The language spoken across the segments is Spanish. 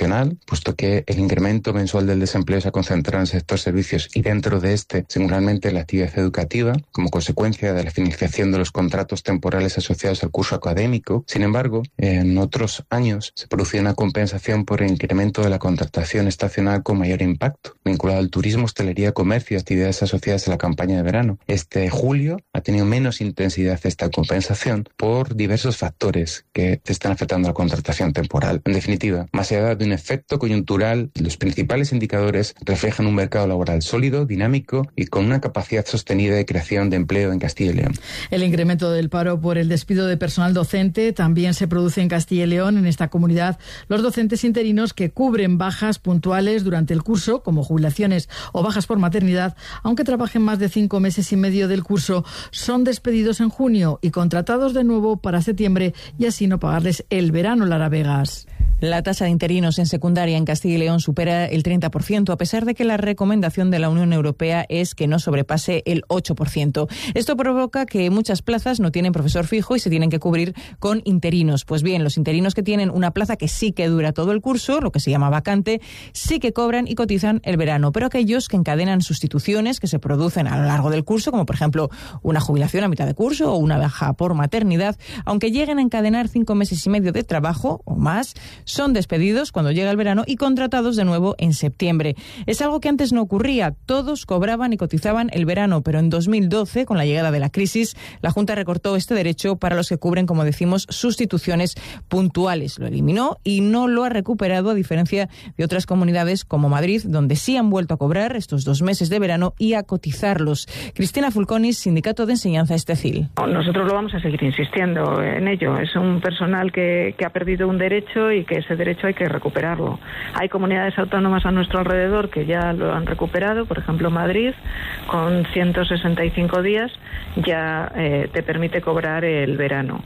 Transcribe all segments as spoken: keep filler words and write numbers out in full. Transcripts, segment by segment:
estacional, puesto que el incremento mensual del desempleo se ha concentrado en el sector servicios y dentro de este, singularmente la actividad educativa, como consecuencia de la finalización de los contratos temporales asociados al curso académico. Sin embargo, en otros años se producía una compensación por el incremento de la contratación estacional con mayor impacto, vinculado al turismo, hostelería, comercio y actividades asociadas a la campaña de verano. Este julio ha tenido menos intensidad esta compensación por diversos factores que están afectando a la contratación temporal. En definitiva, más allá de un efecto coyuntural, los principales indicadores reflejan un mercado laboral sólido, dinámico y con una capacidad sostenida de creación de empleo en Castilla y León. El incremento del paro por el despido de personal docente también se produce en Castilla y León. En esta comunidad, los docentes interinos que cubren bajas puntuales durante el curso, como jubilaciones o bajas por maternidad, aunque trabajen más de cinco meses y medio del curso, son despedidos en junio y contratados de nuevo para septiembre y así no pagarles el verano. Lara Vegas. La tasa de interinos en secundaria en Castilla y León supera el treinta por ciento, a pesar de que la recomendación de la Unión Europea es que no sobrepase el ocho por ciento. Esto provoca que muchas plazas no tienen profesor fijo y se tienen que cubrir con interinos. Pues bien, los interinos que tienen una plaza que sí que dura todo el curso, lo que se llama vacante, sí que cobran y cotizan el verano, pero aquellos que encadenan sustituciones que se producen a lo largo del curso, como por ejemplo una jubilación a mitad de curso o una baja por maternidad, aunque lleguen a encadenar cinco meses y medio de trabajo o más, son despedidos cuando llega el verano y contratados de nuevo en septiembre. Es algo que antes no ocurría. Todos cobraban y cotizaban el verano, pero en dos mil doce, con la llegada de la crisis, la Junta recortó este derecho para los que cubren, como decimos, sustituciones puntuales. Lo eliminó y no lo ha recuperado, a diferencia de otras comunidades como Madrid, donde sí han vuelto a cobrar estos dos meses de verano y a cotizarlos. Cristina Fulconis, Sindicato de Enseñanza Estecil. Nosotros lo vamos a seguir insistiendo en ello. Es un personal que, que ha perdido un derecho y que ese derecho hay que recuperarlo. Hay comunidades autónomas a nuestro alrededor que ya lo han recuperado, por ejemplo Madrid, con ciento sesenta y cinco días ya eh, te permite cobrar el verano.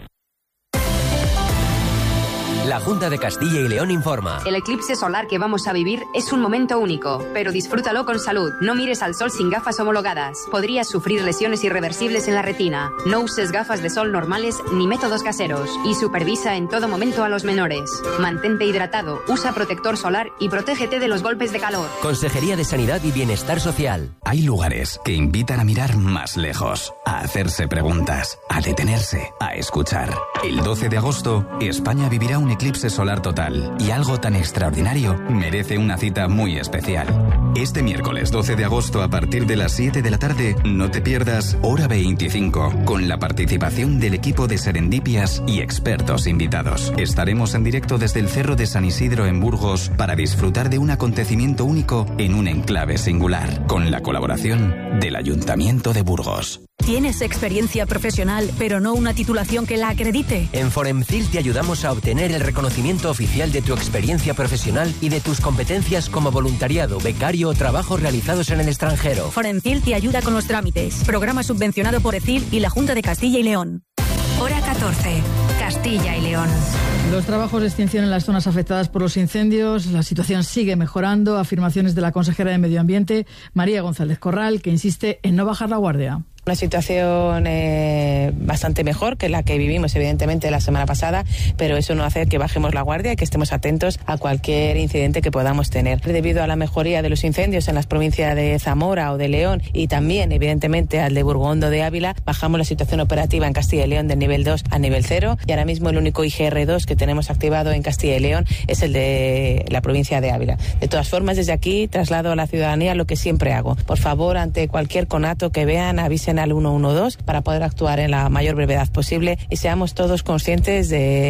La Junta de Castilla y León informa. El eclipse solar que vamos a vivir es un momento único, pero disfrútalo con salud. No mires al sol sin gafas homologadas. Podrías sufrir lesiones irreversibles en la retina. No uses gafas de sol normales ni métodos caseros. Y supervisa en todo momento a los menores. Mantente hidratado, usa protector solar y protégete de los golpes de calor. Consejería de Sanidad y Bienestar Social. Hay lugares que invitan a mirar más lejos, a hacerse preguntas, a detenerse, a escuchar. El doce de agosto, España vivirá un eclipse solar total y algo tan extraordinario merece una cita muy especial. Este miércoles doce de agosto a partir de las siete de la tarde no te pierdas Hora veinticinco con la participación del equipo de Serendipias y expertos invitados. Estaremos en directo desde el Cerro de San Isidro en Burgos para disfrutar de un acontecimiento único en un enclave singular con la colaboración del Ayuntamiento de Burgos. ¿Tienes experiencia profesional, pero no una titulación que la acredite? En Foremcil te ayudamos a obtener el reconocimiento oficial de tu experiencia profesional y de tus competencias como voluntariado, becario o trabajos realizados en el extranjero. Foremcil te ayuda con los trámites. Programa subvencionado por ECIL y la Junta de Castilla y León. Hora catorce. Castilla y León. Los trabajos de extinción en las zonas afectadas por los incendios, la situación sigue mejorando. Afirmaciones de la consejera de Medio Ambiente, María González Corral, que insiste en no bajar la guardia. Una situación eh, bastante mejor que la que vivimos, evidentemente, la semana pasada, pero eso no hace que bajemos la guardia y que estemos atentos a cualquier incidente que podamos tener. Debido a la mejoría de los incendios en las provincias de Zamora o de León y también, evidentemente, al de Burgondo de Ávila, bajamos la situación operativa en Castilla y León del nivel dos a nivel cero y ahora mismo el único I G R dos que tenemos activado en Castilla y León es el de la provincia de Ávila. De todas formas, desde aquí traslado a la ciudadanía lo que siempre hago. Por favor, ante cualquier conato que vean, avisen al uno uno dos para poder actuar en la mayor brevedad posible y seamos todos conscientes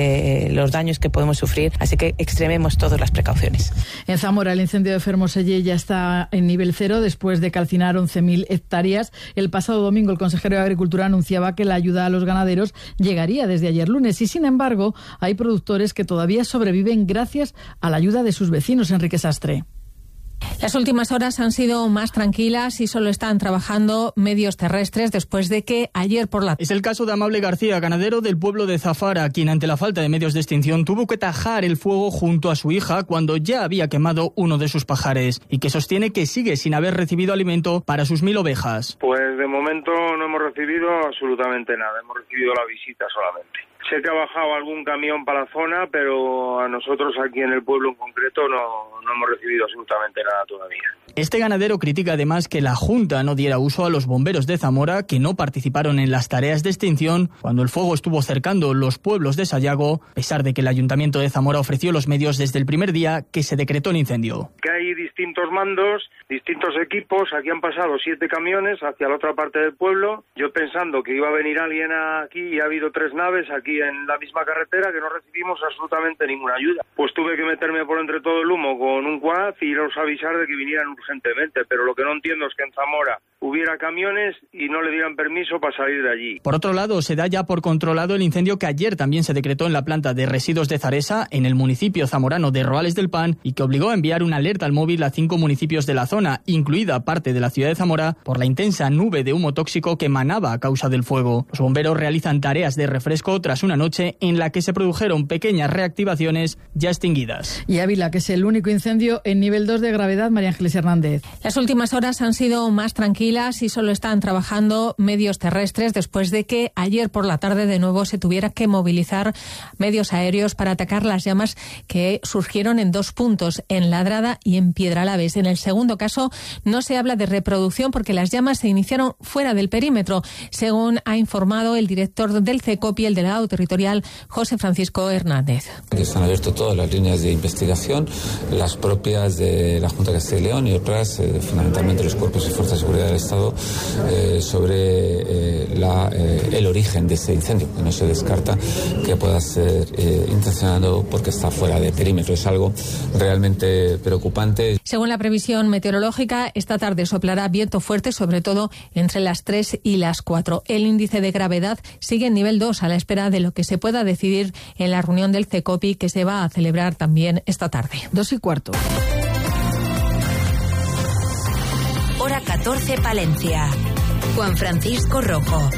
de los daños que podemos sufrir, así que extrememos todas las precauciones. En Zamora, el incendio de Fermoselle ya está en nivel cero después de calcinar once mil hectáreas. El pasado domingo el consejero de Agricultura anunciaba que la ayuda a los ganaderos llegaría desde ayer lunes y, sin embargo, hay productores que todavía sobreviven gracias a la ayuda de sus vecinos. Enrique Sastre. Las últimas horas han sido más tranquilas y solo están trabajando medios terrestres después de que ayer por la... Es el caso de Amable García, ganadero del pueblo de Zafara, quien ante la falta de medios de extinción tuvo que tajar el fuego junto a su hija cuando ya había quemado uno de sus pajares y que sostiene que sigue sin haber recibido alimento para sus mil ovejas. Pues de momento no hemos recibido absolutamente nada, hemos recibido la visita solamente. Sé que ha bajado algún camión para la zona, pero a nosotros aquí en el pueblo en concreto no, no hemos recibido absolutamente nada todavía. Este ganadero critica además que la Junta no diera uso a los bomberos de Zamora, que no participaron en las tareas de extinción cuando el fuego estuvo cercando los pueblos de Sayago, a pesar de que el Ayuntamiento de Zamora ofreció los medios desde el primer día que se decretó el incendio. Que hay distintos mandos, distintos equipos, aquí han pasado siete camiones hacia la otra parte del pueblo, yo pensando que iba a venir alguien aquí y ha habido tres naves aquí en la misma carretera que no recibimos absolutamente ninguna ayuda. Pues tuve que meterme por entre todo el humo con un quad y iros a avisar de que vinieran urgentemente, pero lo que no entiendo es que en Zamora hubiera camiones y no le dieran permiso para salir de allí. Por otro lado, se da ya por controlado el incendio que ayer también se decretó en la planta de residuos de Zaresa, en el municipio zamorano de Roales del Pan, y que obligó a enviar una alerta al móvil a cinco municipios de la zona, incluida parte de la ciudad de Zamora, por la intensa nube de humo tóxico que emanaba a causa del fuego. Los bomberos realizan tareas de refresco tras una noche en la que se produjeron pequeñas reactivaciones ya extinguidas. Y Ávila, que es el único incendio en nivel dos de gravedad, María Ángeles Hernández. Las últimas horas han sido más tranquilas y solo están trabajando medios terrestres después de que ayer por la tarde de nuevo se tuviera que movilizar medios aéreos para atacar las llamas que surgieron en dos puntos, en Ladrada y en Piedralaves. En el segundo caso no se habla de reproducción porque las llamas se iniciaron fuera del perímetro, según ha informado el director del CECOPI, el delegado territorial, José Francisco Hernández. Están abiertas todas las líneas de investigación, las propias de la Junta de Castilla y León y otras, eh, fundamentalmente los cuerpos y fuerzas de seguridad del Estado, eh, sobre eh, la, eh, el origen de este incendio, que no se descarta que pueda ser eh, intencionado porque está fuera de perímetro. Es algo realmente preocupante. Según la previsión meteorológica, esta tarde soplará viento fuerte, sobre todo entre las tres y las cuatro. El índice de gravedad sigue en nivel dos, a la espera de lo que se pueda decidir en la reunión del CECOPI, que se va a celebrar también esta tarde. Dos y cuarto. Hora catorce, Palencia. Juan Francisco Rojo.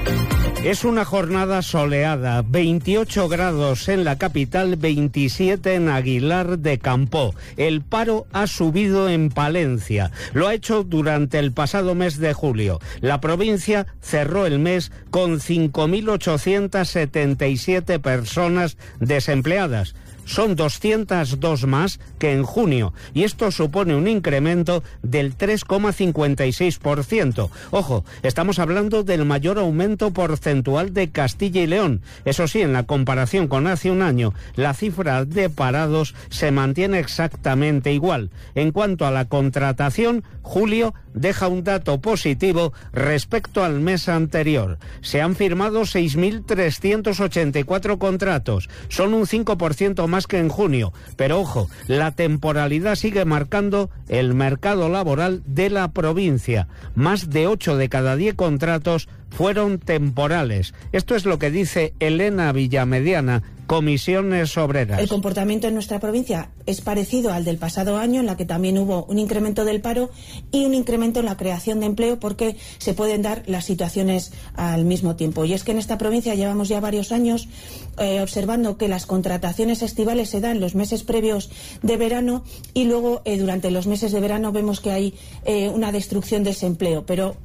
Es una jornada soleada, veintiocho grados en la capital, veintisiete en Aguilar de Campoo. El paro ha subido en Palencia. Lo ha hecho durante el pasado mes de julio. La provincia cerró el mes con cinco mil ochocientas setenta y siete personas desempleadas. Son doscientas dos más que en junio y esto supone un incremento del tres coma cincuenta y seis por ciento. Ojo, estamos hablando del mayor aumento porcentual de Castilla y León. Eso sí, en la comparación con hace un año, la cifra de parados se mantiene exactamente igual. En cuanto a la contratación, julio deja un dato positivo respecto al mes anterior. Se han firmado seis mil trescientos ochenta y cuatro contratos, son un cinco por ciento más que en junio, pero ojo, la temporalidad sigue marcando el mercado laboral de la provincia. Más de ocho de cada diez contratos fueron temporales. Esto es lo que dice Elena Villamediana, Comisiones Obreras. El comportamiento en nuestra provincia es parecido al del pasado año, en la que también hubo un incremento del paro y un incremento en la creación de empleo, porque se pueden dar las situaciones al mismo tiempo. Y es que en esta provincia llevamos ya varios años eh, observando que las contrataciones estivales se dan los meses previos de verano y luego eh, durante los meses de verano vemos que hay eh, una destrucción de ese empleo, pero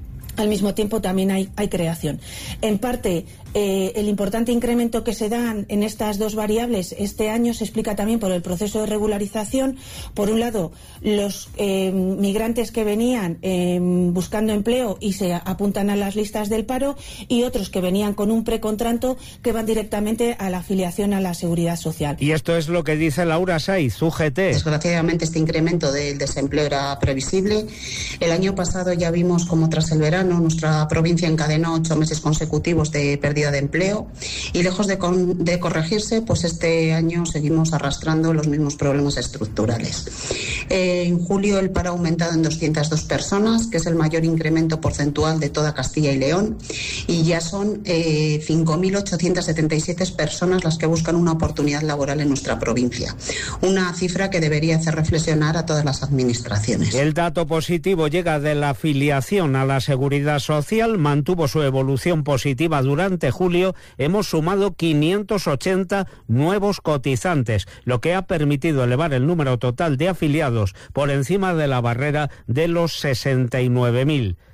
al mismo tiempo también hay, hay creación. En parte, eh, el importante incremento que se dan en estas dos variables este año se explica también por el proceso de regularización. Por un lado, los eh, migrantes que venían eh, buscando empleo y se apuntan a las listas del paro, y otros que venían con un precontrato que van directamente a la afiliación a la Seguridad Social. Y esto es lo que dice Laura Saiz, U G T. Desgraciadamente este incremento del desempleo era previsible. El año pasado ya vimos como tras el verano nuestra provincia encadenó ocho meses consecutivos de pérdida de empleo y lejos de, con, de corregirse, pues este año seguimos arrastrando los mismos problemas estructurales. Eh, en julio el paro ha aumentado en doscientas dos personas, que es el mayor incremento porcentual de toda Castilla y León, y ya son eh, cinco mil ochocientas setenta y siete personas las que buscan una oportunidad laboral en nuestra provincia. Una cifra que debería hacer reflexionar a todas las administraciones. El dato positivo llega de la afiliación a la Seguridad Social, mantuvo su evolución positiva durante julio. Hemos sumado quinientos ochenta nuevos cotizantes, lo que ha permitido elevar el número total de afiliados por encima de la barrera de los sesenta y nueve mil.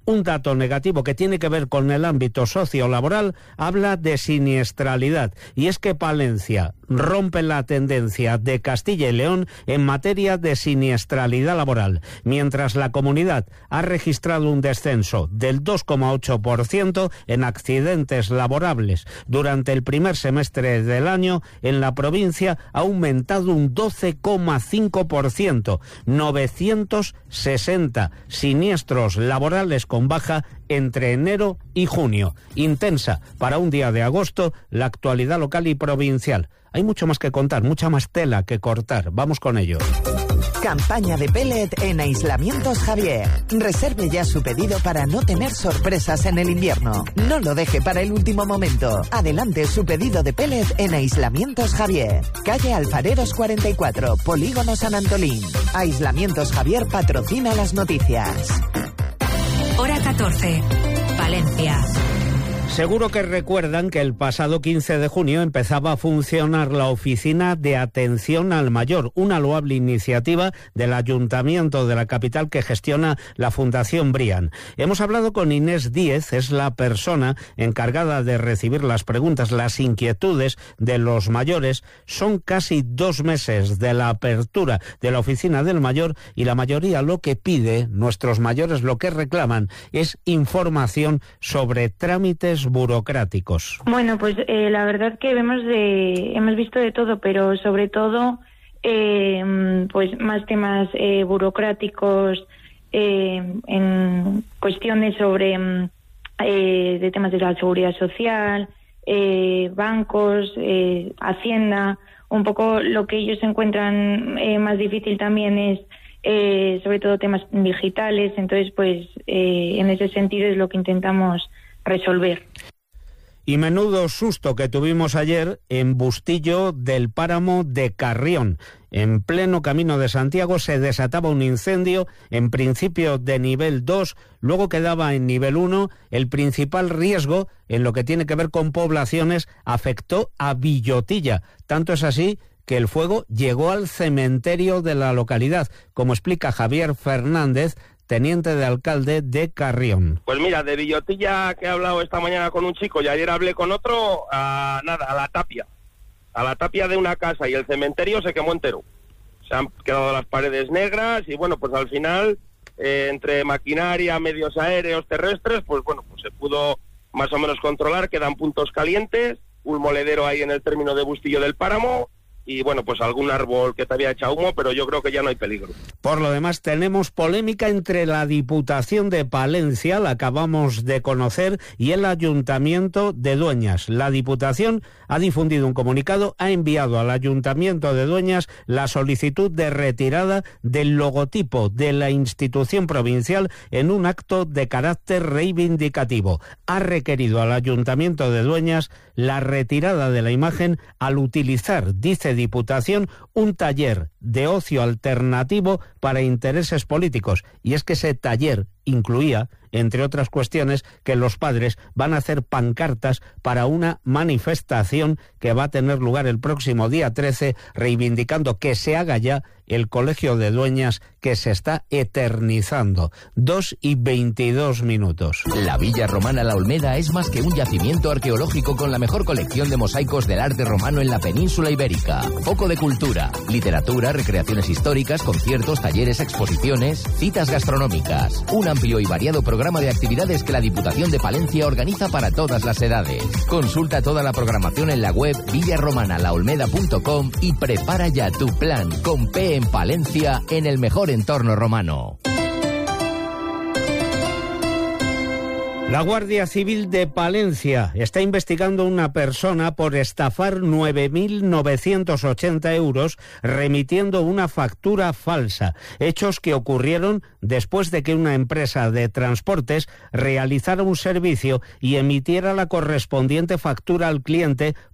Un dato negativo que tiene que ver con el ámbito sociolaboral habla de siniestralidad, y es que Palencia rompe la tendencia de Castilla y León en materia de siniestralidad laboral, mientras la comunidad ha registrado un descenso del dos coma ocho por ciento en accidentes laborables durante el primer semestre del año. En la provincia ha aumentado un doce coma cinco por ciento, novecientos sesenta siniestros laborales con baja entre enero y junio. Intensa para un día de agosto la actualidad local y provincial. Hay mucho más que contar, mucha más tela que cortar. Vamos con ello. Campaña de pellet en Aislamientos Javier. Reserve ya su pedido para no tener sorpresas en el invierno. No lo deje para el último momento. Adelante su pedido de pellet en Aislamientos Javier. Calle Alfareros cuarenta y cuatro, Polígono San Antolín. Aislamientos Javier patrocina las noticias. Hora catorce, Palencia. Seguro que recuerdan que el pasado quince de junio empezaba a funcionar la Oficina de Atención al Mayor, una loable iniciativa del Ayuntamiento de la capital que gestiona la Fundación Brian. Hemos hablado con Inés Díez, es la persona encargada de recibir las preguntas, las inquietudes de los mayores. Son casi dos meses de la apertura de la Oficina del Mayor y la mayoría lo que pide, nuestros mayores lo que reclaman, es información sobre trámites burocráticos. Bueno, pues eh, la verdad que vemos de, hemos visto de todo, pero sobre todo eh, pues más temas eh, burocráticos eh, en cuestiones sobre eh, de temas de la seguridad social, eh, bancos, eh, Hacienda. Un poco lo que ellos encuentran eh, más difícil también es eh, sobre todo temas digitales. Entonces, pues eh, en ese sentido es lo que intentamos resolver. Y menudo susto que tuvimos ayer en Bustillo del Páramo de Carrión. En pleno camino de Santiago se desataba un incendio, en principio de nivel dos, luego quedaba en nivel uno. El principal riesgo, en lo que tiene que ver con poblaciones, afectó a Villotilla. Tanto es así que el fuego llegó al cementerio de la localidad, como explica Javier Fernández, teniente de alcalde de Carrión. Pues mira, de Villotilla, que he hablado esta mañana con un chico y ayer hablé con otro, a nada, a la tapia. A la tapia de una casa, y el cementerio se quemó entero. Se han quedado las paredes negras y bueno, pues al final, eh, entre maquinaria, medios aéreos, terrestres, pues bueno, pues se pudo más o menos controlar. Quedan puntos calientes, un moledero ahí en el término de Bustillo del Páramo, y bueno, pues algún árbol que te había echado humo, pero yo creo que ya no hay peligro. Por lo demás, tenemos polémica entre la Diputación de Palencia, la acabamos de conocer, y el Ayuntamiento de Dueñas. La Diputación ha difundido un comunicado, ha enviado al Ayuntamiento de Dueñas la solicitud de retirada del logotipo de la institución provincial en un acto de carácter reivindicativo. Ha requerido al Ayuntamiento de Dueñas la retirada de la imagen al utilizar, dice Diputación, un taller de ocio alternativo para intereses políticos. Y es que ese taller incluía, entre otras cuestiones, que los padres van a hacer pancartas para una manifestación que va a tener lugar el próximo día trece, reivindicando que se haga ya el Colegio de Dueñas, que se está eternizando. Dos y veintidós minutos. La Villa Romana La Olmeda es más que un yacimiento arqueológico con la mejor colección de mosaicos del arte romano en la península ibérica. Foco de cultura, literatura, recreaciones históricas, conciertos, talleres, exposiciones, citas gastronómicas. Un amplio y variado programa de actividades que la Diputación de Palencia organiza para todas las edades. Consulta toda la programación en la web villa romana la olmeda punto com y prepara ya tu plan con P en Palencia, en el mejor entorno romano. La Guardia Civil de Palencia está investigando a una persona por estafar nueve mil novecientos ochenta euros remitiendo una factura falsa. Hechos que ocurrieron después de que una empresa de transportes realizara un servicio y emitiera la correspondiente factura al cliente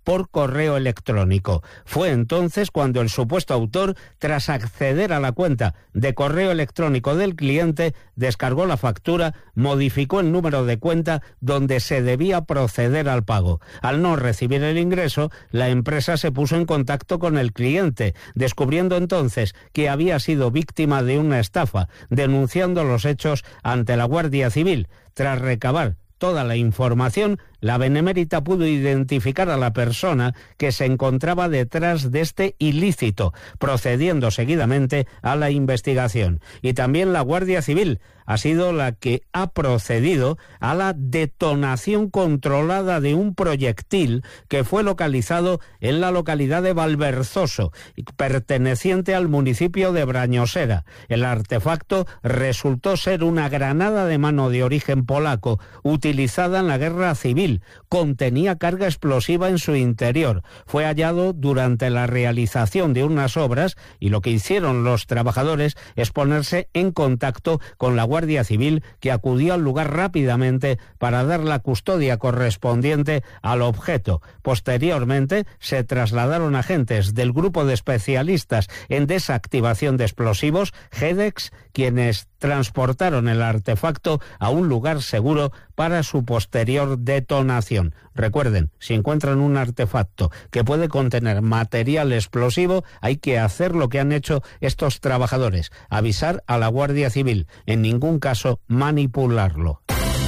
por correo electrónico. Fue entonces cuando el supuesto autor, tras acceder a la cuenta de correo electrónico del cliente, descargó la factura, modificó el número de cuenta donde se debía proceder al pago. Al no recibir el ingreso, la empresa se puso en contacto con el cliente, descubriendo entonces que había sido víctima de una estafa, denunciando los hechos ante la Guardia Civil. Tras recabar toda la información, la Benemérita pudo identificar a la persona que se encontraba detrás de este ilícito, procediendo seguidamente a la investigación. Y también la Guardia Civil ha sido la que ha procedido a la detonación controlada de un proyectil que fue localizado en la localidad de Valverzoso, perteneciente al municipio de Brañosera. El artefacto resultó ser una granada de mano de origen polaco utilizada en la Guerra Civil. Contenía carga explosiva en su interior. Fue hallado durante la realización de unas obras y lo que hicieron los trabajadores es ponerse en contacto con la Guardia Civil, que acudió al lugar rápidamente para dar la custodia correspondiente al objeto. Posteriormente se trasladaron agentes del grupo de especialistas en desactivación de explosivos, GEDEX, quienes transportaron el artefacto a un lugar seguro para su posterior detonación. Recuerden, si encuentran un artefacto que puede contener material explosivo, hay que hacer lo que han hecho estos trabajadores, avisar a la Guardia Civil, en ningún caso manipularlo.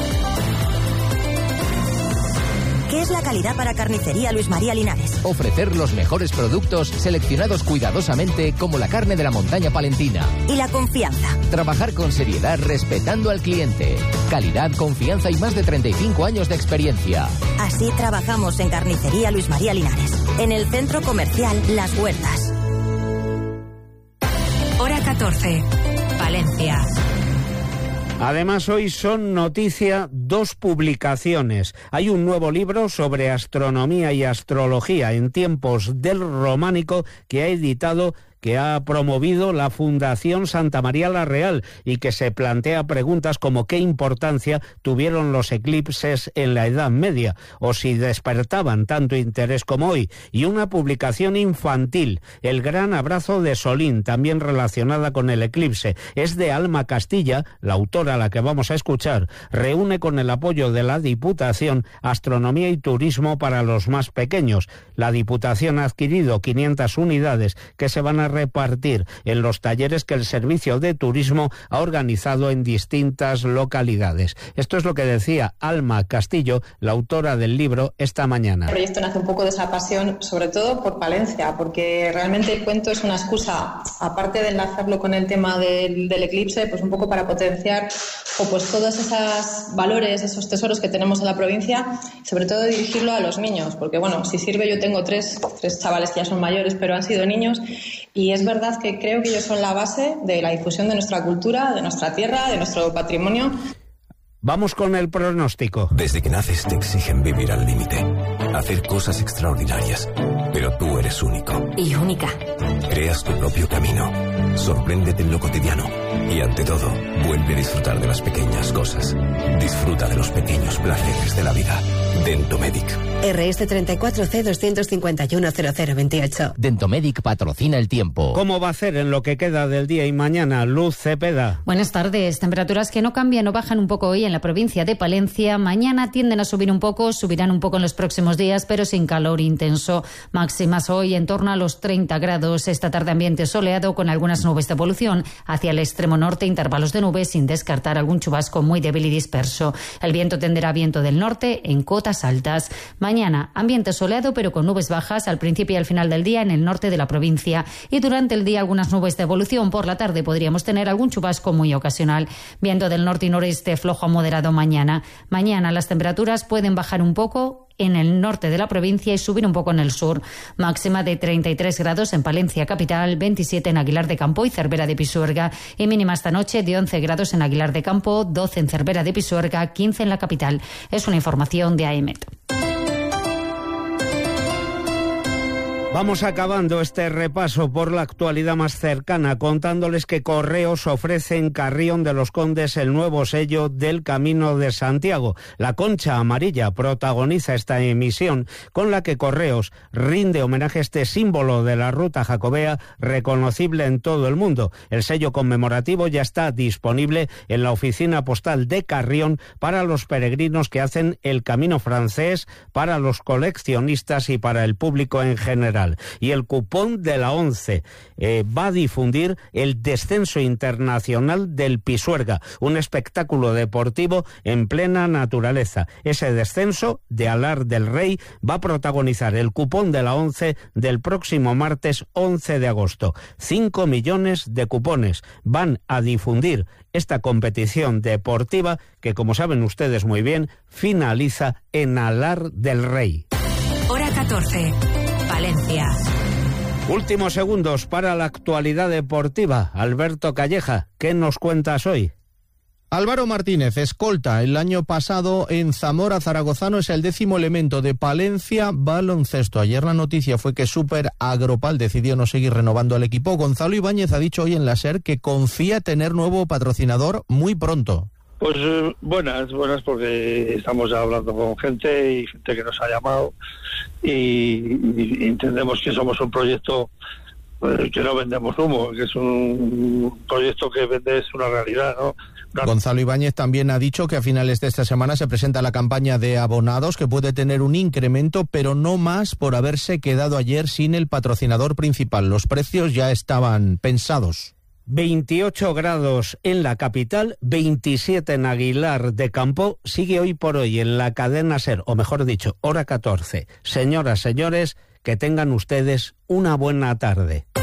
¿Qué es la calidad para Carnicería Luis María Linares? Ofrecer los mejores productos seleccionados cuidadosamente, como la carne de la montaña palentina. ¿Y la confianza? Trabajar con seriedad respetando al cliente. Calidad, confianza y más de treinta y cinco años de experiencia. Así trabajamos en Carnicería Luis María Linares, en el Centro Comercial Las Huertas. Hora catorce. Valencia. Además, hoy son noticia dos publicaciones. Hay un nuevo libro sobre astronomía y astrología en tiempos del románico que ha editado que ha promovido la Fundación Santa María la Real y que se plantea preguntas como qué importancia tuvieron los eclipses en la Edad Media o si despertaban tanto interés como hoy. Y una publicación infantil, El gran abrazo de Solín, también relacionada con el eclipse. Es de Alma Castilla, la autora a la que vamos a escuchar. Reúne con el apoyo de la Diputación Astronomía y Turismo para los más pequeños. La Diputación ha adquirido quinientas unidades que se van a repartir en los talleres que el Servicio de Turismo ha organizado en distintas localidades. Esto es lo que decía Alma Castillo, la autora del libro, esta mañana. El proyecto nace un poco de esa pasión, sobre todo por Palencia, porque realmente el cuento es una excusa, aparte de enlazarlo con el tema del, del eclipse, pues un poco para potenciar o pues todos esos valores, esos tesoros que tenemos en la provincia, sobre todo dirigirlo a los niños, porque bueno, si sirve, yo tengo tres, tres chavales que ya son mayores, pero han sido niños. Y es verdad que creo que ellos son la base de la difusión de nuestra cultura, de nuestra tierra, de nuestro patrimonio. Vamos con el pronóstico. Desde que naces te exigen vivir al límite, hacer cosas extraordinarias, pero tú eres único. Y única. Creas tu propio camino, sorpréndete en lo cotidiano y ante todo, vuelve a disfrutar de las pequeñas cosas. Disfruta de los pequeños placeres de la vida. Dentomedic. R S treinta y cuatro C doscientos cincuenta y uno cero cero veintiocho. Dentomedic patrocina el tiempo. ¿Cómo va a hacer en lo que queda del día y mañana? Luz Cepeda. Buenas tardes. Temperaturas que no cambian o bajan un poco hoy en la provincia de Palencia. Mañana tienden a subir un poco, subirán un poco en los próximos días, pero sin calor intenso. Máximas hoy en torno a los treinta grados. Esta tarde ambiente soleado con algunas nubes de evolución. Hacia el extremo norte, intervalos de nubes sin descartar algún chubasco muy débil y disperso. El viento tenderá a viento del norte en cotas altas. Mañana, ambiente soleado pero con nubes bajas al principio y al final del día en el norte de la provincia. Y durante el día algunas nubes de evolución. Por la tarde podríamos tener algún chubasco muy ocasional. Viento del norte y noreste flojo a moderado mañana. Mañana las temperaturas pueden bajar un poco en el norte de la provincia y subir un poco en el sur. Máxima de treinta y tres grados en Palencia capital, veintisiete en Aguilar de Campo y Cervera de Pisuerga. Y mínima esta noche de once grados en Aguilar de Campo, doce en Cervera de Pisuerga, quince en la capital. Es una información de A E M E T. Vamos acabando este repaso por la actualidad más cercana, contándoles que Correos ofrece en Carrión de los Condes el nuevo sello del Camino de Santiago. La Concha Amarilla protagoniza esta emisión con la que Correos rinde homenaje a este símbolo de la ruta jacobea reconocible en todo el mundo. El sello conmemorativo ya está disponible en la oficina postal de Carrión para los peregrinos que hacen el camino francés, para los coleccionistas y para el público en general. Y el cupón de la ONCE eh, va a difundir el descenso internacional del Pisuerga, un espectáculo deportivo en plena naturaleza. Ese descenso de Alar del Rey va a protagonizar el cupón de la ONCE del próximo martes once de agosto. Cinco millones de cupones van a difundir esta competición deportiva que, como saben ustedes muy bien, finaliza en Alar del Rey. Hora catorce. Valencia. Últimos segundos para la actualidad deportiva. Alberto Calleja, ¿qué nos cuentas hoy? Álvaro Martínez, escolta, el año pasado en Zamora Zaragozano, es el décimo elemento de Palencia Baloncesto. Ayer la noticia fue que Super Agropal decidió no seguir renovando al equipo. Gonzalo Ibáñez ha dicho hoy en la SER que confía tener nuevo patrocinador muy pronto. Pues eh, buenas, buenas porque estamos ya hablando con gente y gente que nos ha llamado y, y entendemos que somos un proyecto eh, que no vendemos humo, que es un proyecto que vende es una realidad, ¿no? Una... Gonzalo Ibáñez también ha dicho que a finales de esta semana se presenta la campaña de abonados que puede tener un incremento, pero no más por haberse quedado ayer sin el patrocinador principal. Los precios ya estaban pensados. veintiocho grados en la capital, veintisiete en Aguilar de Campo. Sigue hoy por hoy en la cadena SER, o mejor dicho, hora catorce. Señoras, señores, que tengan ustedes una buena tarde.